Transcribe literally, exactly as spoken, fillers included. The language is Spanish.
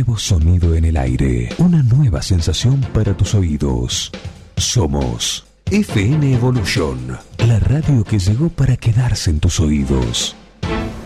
nuevo sonido en el aire, una nueva sensación para tus oídos. Somos F N Evolution, la radio que llegó para quedarse en tus oídos.